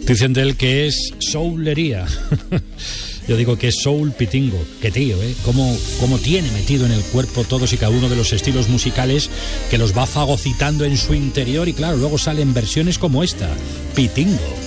Dicen de él que es soulería. Yo digo que es soul pitingo. Qué tío, ¿eh? Cómo tiene metido en el cuerpo todos y cada uno de los estilos musicales, que los va fagocitando en su interior, y claro, luego salen versiones como esta, Pitingo.